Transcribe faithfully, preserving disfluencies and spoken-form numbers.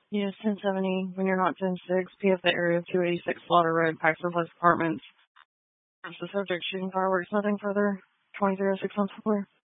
Yes, ten seventy. When you're not ten six, P F the area of two eighty-six Slaughter Road, Paxton Place Apartments. The subject shooting fireworks, nothing further. twenty-three oh six on floor.